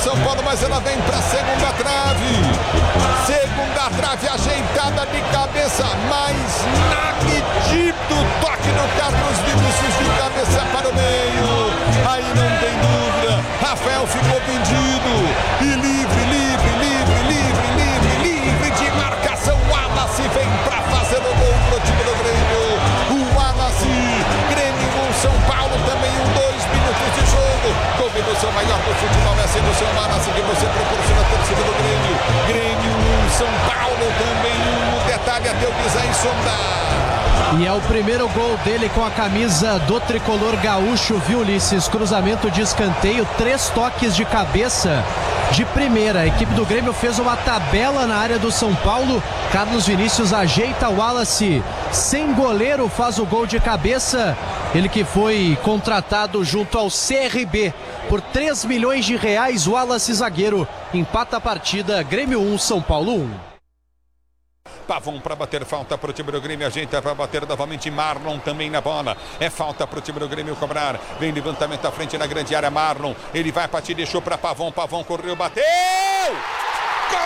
São Paulo, mas ela vem para a segunda trave. Segunda trave ajeitada de cabeça, mas Nagdito, toque no Carlos Vinícius de cabeça para o meio. Aí não tem dúvida, Rafael ficou vendido e livre de marcação. O Wallace vem para fazer o gol pro time do Grêmio. O Wallace, Grêmio 1, São Paulo também 2 minutos de jogo. Combinação maior do futebol é sempre o seu Wallace que você proporciona a torcida do Grêmio. Grêmio 1, São Paulo também 1. O detalhe até o Guizain sondar. E é o primeiro gol dele com a camisa do tricolor gaúcho, viu, Ulisses? Cruzamento de escanteio, 3 toques de cabeça de primeira. A equipe do Grêmio fez uma tabela na área do São Paulo. Carlos Vinícius ajeita o Wallace sem goleiro, faz o gol de cabeça. Ele que foi contratado junto ao CRB por 3 milhões de reais. Wallace, zagueiro, empata a partida. Grêmio 1, São Paulo 1. Pavon para bater, falta para o time do Grêmio, ajeita para bater novamente, Marlon também na bola, é falta para o time do Grêmio cobrar, vem levantamento à frente na grande área, Marlon, ele vai partir, deixou para Pavon, Pavon correu, bateu!